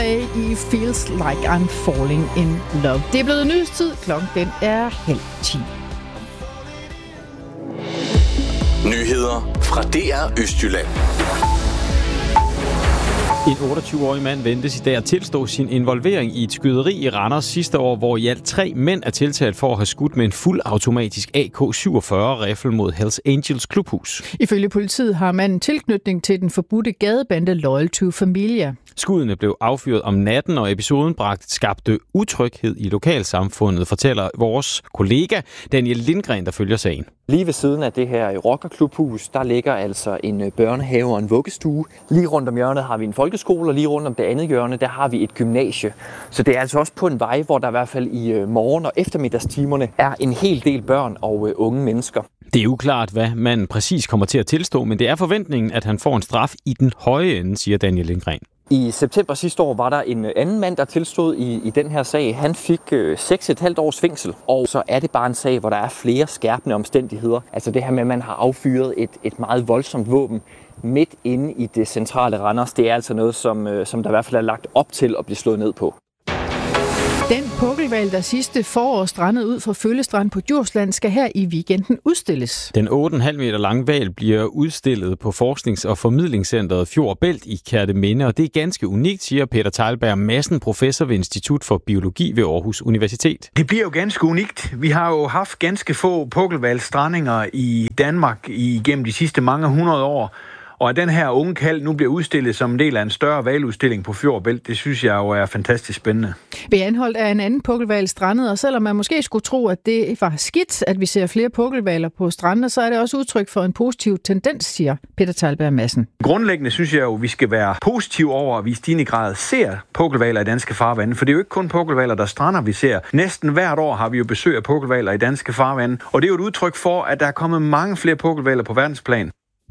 Coldplay i Feels Like I'm Falling in Love. Det er blevet nyhedstid. Klokken den er 9:30. Nyheder fra DR Østjylland. En 28-årig mand ventes i dag at tilstå sin involvering i et skyderi i Randers sidste år, hvor i alt 3 mænd er tiltalt for at have skudt med en fuldautomatisk AK-47-riffel mod Hells Angels klubhus. Ifølge politiet har manden tilknytning til den forbudte gadebande Loyal to Familia. Skuddene blev affyret om natten, og episoden skabte utryghed i lokalsamfundet, fortæller vores kollega Daniel Lindgren, der følger sagen. Lige ved siden af det her rockerklubhus, der ligger altså en børnehave og en vuggestue. Lige rundt om hjørnet har vi en folkeskole, og lige rundt om det andet hjørne, der har vi et gymnasie. Så det er altså også på en vej, hvor der i hvert fald i morgen- og eftermiddagstimerne er en hel del børn og unge mennesker. Det er uklart, hvad manden præcis kommer til at tilstå, men det er forventningen, at han får en straf i den høje ende, siger Daniel Lindgren. I september sidste år var der en anden mand, der tilstod i den her sag. Han fik 6,5 års fængsel, og så er det bare en sag, hvor der er flere skærpende omstændigheder. Altså det her med, at man har affyret et meget voldsomt våben midt inde i det centrale Randers, det er altså noget, som der i hvert fald er lagt op til at blive slået ned på. Den pukkelhval, der sidste forår strandede ud fra Føllestrand på Djursland, skal her i weekenden udstilles. Den 8,5 meter lange hval bliver udstillet på Forsknings- og Formidlingscentret Fjord og Bælt i Kerteminde, og det er ganske unikt, siger Peter Teilberg Madsen, professor ved Institut for Biologi ved Aarhus Universitet. Det bliver jo ganske unikt. Vi har jo haft ganske få pukkelhvalstrandinger i Danmark igennem de sidste mange 100 år. Og at den her unge kalv nu bliver udstillet som en del af en større hvaludstilling på Fjord og Bælt, det synes jeg jo er fantastisk spændende. Ved Anholt er en anden pukkelhval strandet, og selvom man måske skulle tro, at det var skidt, at vi ser flere pukkelhvaler på strandene, så er det også udtryk for en positiv tendens, siger Peter Teilberg Madsen. Grundlæggende synes jeg jo, at vi skal være positive over, at vi i stigende grad ser pukkelhvaler i danske farvande. For det er jo ikke kun pukkelhvaler, der strander, vi ser. Næsten hvert år har vi jo besøg af pukkelhvaler i danske farvande, og det er jo et udtryk for, at der er kommet mange flere pukkelhvaler på verdensplan.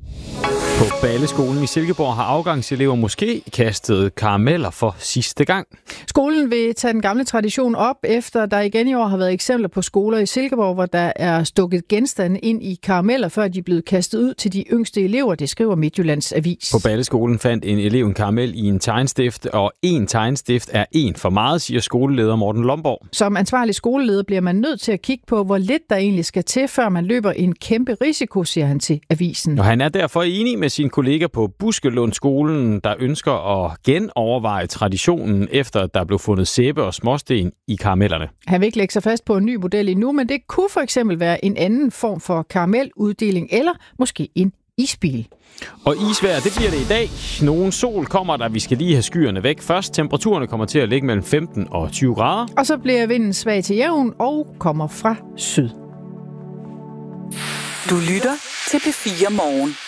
På Balleskolen i Silkeborg har afgangselever måske kastet karameller for sidste gang. Skolen vil tage den gamle tradition op, efter der igen i år har været eksempler på skoler i Silkeborg, hvor der er stukket genstande ind i karameller, før de er blevet kastet ud til de yngste elever, det skriver Midtjyllands Avis. På Balleskolen fandt en elev en karamel i en tegnstift, og en tegnstift er en for meget, siger skoleleder Morten Lomborg. Som ansvarlig skoleleder bliver man nødt til at kigge på, hvor lidt der egentlig skal til, før man løber en kæmpe risiko, siger han til avisen. Og han er derfor enig med sin kollega på Buskelundskolen, der ønsker at genoverveje traditionen, efter at der blev fundet sæbe og småsten i karamellerne. Han vil ikke lægge sig fast på en ny model endnu, men det kunne for eksempel være en anden form for karameluddeling, eller måske en isbil. Og isvejr, det bliver det i dag. Nogen sol kommer der, vi skal lige have skyerne væk først. Temperaturerne kommer til at ligge mellem 15 og 20 grader. Og så bliver vinden svag til jævn og kommer fra syd. Du lytter til P4 Morgen.